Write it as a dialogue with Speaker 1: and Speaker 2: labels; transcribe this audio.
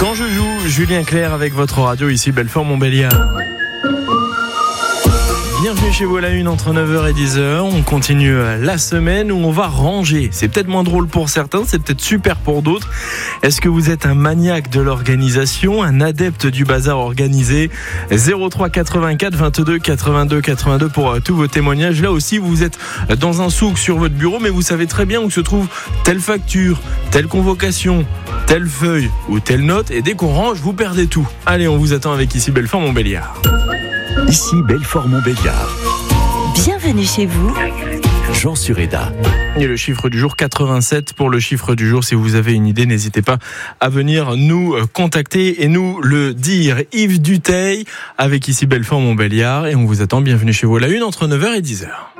Speaker 1: Quand je joue, Julien Clerc avec votre radio ici Belfort-Montbéliard. Bienvenue chez vous à la une entre 9h et 10h. On continue la semaine où on va ranger. C'est peut-être moins drôle pour certains, c'est peut-être super pour d'autres. Est-ce que vous êtes un maniaque de l'organisation, un adepte du bazar organisé ? 03 84 22 82 82 pour tous vos témoignages. Là aussi, vous êtes dans un souk sur votre bureau, mais vous savez très bien où se trouve telle facture, telle convocation, telle feuille ou telle note. Et dès qu'on range, vous perdez tout. Allez, on vous attend avec ici Belfort-Montbéliard.
Speaker 2: Ici Belfort-Montbéliard.
Speaker 3: Bienvenue chez vous.
Speaker 2: Jean Sureda.
Speaker 1: Et le chiffre du jour 87 pour le chiffre du jour. Si vous avez une idée, n'hésitez pas à venir nous contacter et nous le dire. Yves Duteil avec ici Belfort-Montbéliard et on vous attend. Bienvenue chez vous à la une entre 9h et 10h.